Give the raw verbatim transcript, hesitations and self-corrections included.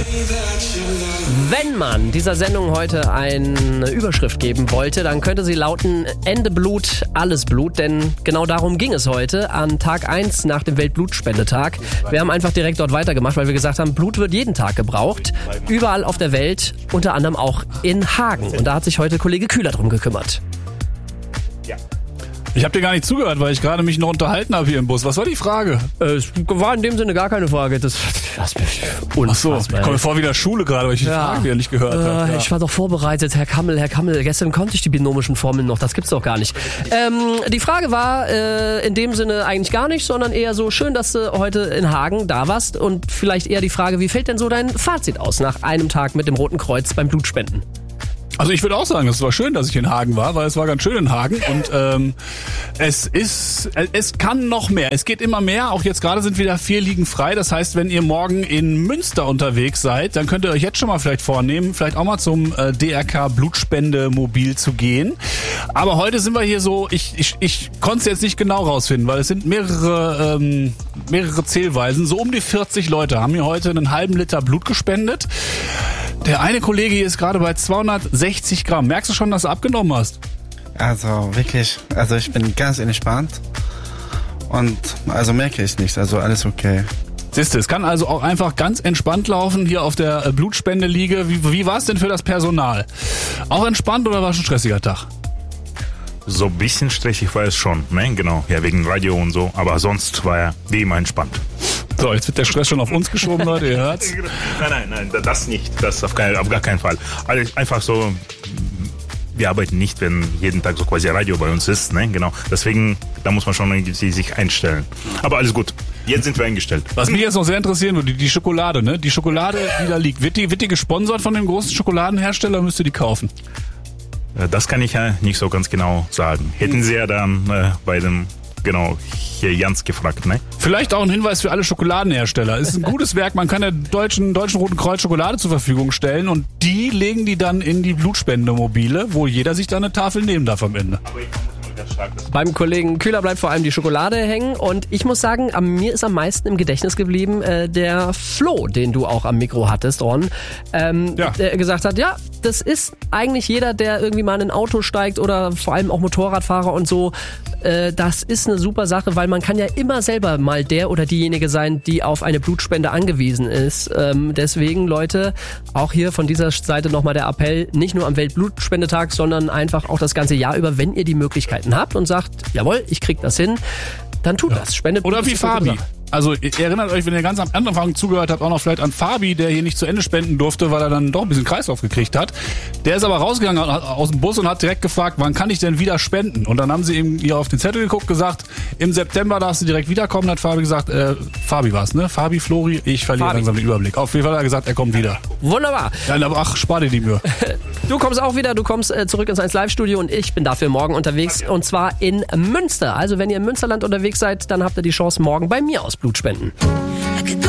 Wenn man dieser Sendung heute eine Überschrift geben wollte, dann könnte sie lauten: Ende Blut, alles Blut. Denn genau darum ging es heute an Tag eins nach dem Weltblutspendetag. Wir haben einfach direkt dort weitergemacht, weil wir gesagt haben, Blut wird jeden Tag gebraucht. Überall auf der Welt, unter anderem auch in Hagen. Und da hat sich heute Kollege Kühler drum gekümmert. Ich habe dir gar nicht zugehört, weil ich gerade mich noch unterhalten habe hier im Bus. Was war die Frage? Äh, es war in dem Sinne gar keine Frage. Das, das Ach so, ich komme vor wie der Schule gerade, weil ich die ja. Frage ja nicht gehört äh, habe. Ja. Ich war doch vorbereitet, Herr Kammel, Herr Kammel. Gestern konnte ich die binomischen Formeln noch, das gibt's doch gar nicht. Ähm, die Frage war äh, in dem Sinne eigentlich gar nicht, sondern eher so: Schön, dass du heute in Hagen da warst. Und vielleicht eher die Frage: Wie fällt denn so dein Fazit aus nach einem Tag mit dem Roten Kreuz beim Blutspenden? Also ich würde auch sagen, es war schön, dass ich in Hagen war, weil es war ganz schön in Hagen und ähm, es ist, es kann noch mehr. Es geht immer mehr. Auch jetzt gerade sind wieder vier Liegen frei. Das heißt, wenn ihr morgen in Münster unterwegs seid, dann könnt ihr euch jetzt schon mal vielleicht vornehmen, vielleicht auch mal zum äh, D R K Blutspendemobil zu gehen. Aber heute sind wir hier so, ich ich ich konnte es jetzt nicht genau rausfinden, weil es sind mehrere ähm, mehrere Zählweisen. So um die vierzig Leute haben mir heute einen halben Liter Blut gespendet. Der eine Kollege hier ist gerade bei zweihundertsechzig Gramm. Merkst du schon, dass du abgenommen hast? Also wirklich, also ich bin ganz entspannt und also merke ich nichts, also alles okay. Siehst du, es kann also auch einfach ganz entspannt laufen hier auf der Blutspendeliege. Wie, wie war es denn für das Personal? Auch entspannt oder war es ein stressiger Tag? So ein bisschen stressig war es schon, ne? Genau, ja, wegen Radio und so, aber sonst war er wie immer entspannt. So, jetzt wird der Stress schon auf uns geschoben, Leute, ihr hört's. Nein, nein, nein, das nicht, das auf, kein, auf gar keinen Fall. Also einfach so, wir arbeiten nicht, wenn jeden Tag so quasi Radio bei uns ist, ne? Genau, deswegen, da muss man schon irgendwie sich einstellen. Aber alles gut, jetzt sind wir eingestellt. Was mich jetzt noch sehr interessieren würde, die Schokolade, ne? Die Schokolade, die da liegt, wird die, wird die gesponsert von dem großen Schokoladenhersteller, müsst ihr die kaufen? Das kann ich ja nicht so ganz genau sagen. Hätten Sie ja dann äh, bei dem, genau, hier Jans gefragt, ne? Vielleicht auch ein Hinweis für alle Schokoladenhersteller. Es ist ein gutes Werk, man kann der deutschen, deutschen Roten Kreuz Schokolade zur Verfügung stellen und die legen die dann in die Blutspendemobile, wo jeder sich dann eine Tafel nehmen darf am Ende. Beim Kollegen Kühler bleibt vor allem die Schokolade hängen und ich muss sagen, an mir ist am meisten im Gedächtnis geblieben äh, der Flo, den du auch am Mikro hattest, Ron, ähm, ja. der gesagt hat, ja, das ist eigentlich jeder, der irgendwie mal in ein Auto steigt oder vor allem auch Motorradfahrer und so, äh, das ist eine super Sache, weil man kann ja immer selber mal der oder diejenige sein, die auf eine Blutspende angewiesen ist. Ähm, deswegen, Leute, auch hier von dieser Seite nochmal der Appell, nicht nur am Weltblutspendetag, sondern einfach auch das ganze Jahr über, wenn ihr die Möglichkeiten habt und sagt, jawohl, ich krieg das hin, dann tut ja. das. Spendet Blut. Oder wie Fabi. Also ihr erinnert euch, wenn ihr ganz am Anfang zugehört habt, auch noch vielleicht an Fabi, der hier nicht zu Ende spenden durfte, weil er dann doch ein bisschen Kreislauf gekriegt hat. Der ist aber rausgegangen aus dem Bus und hat direkt gefragt, wann kann ich denn wieder spenden? Und dann haben sie ihm hier auf den Zettel geguckt, gesagt, im September darfst du direkt wiederkommen. Hat Fabi gesagt, äh, Fabi war's, ne? Fabi, Flori, ich verliere Fabi. langsam den Überblick. Auf jeden Fall hat er gesagt, er kommt wieder. Wunderbar. Ja, aber ach, spar dir die Mühe. Du kommst auch wieder, du kommst äh, zurück ins eins Live-Studio und ich bin dafür morgen unterwegs und zwar in Münster. Also wenn ihr im Münsterland unterwegs seid, dann habt ihr die Chance, morgen bei mir aus Blut spenden.